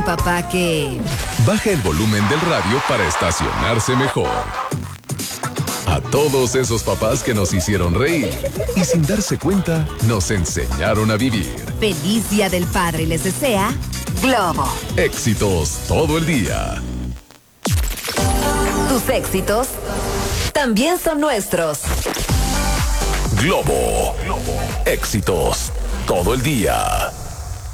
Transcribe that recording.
papá que... baja el volumen del radio para estacionarse mejor. A todos esos papás que nos hicieron reír y sin darse cuenta nos enseñaron a vivir. Feliz Día del Padre les desea Globo. Éxitos todo el día. Tus éxitos también son nuestros. Globo. Éxitos todo el día.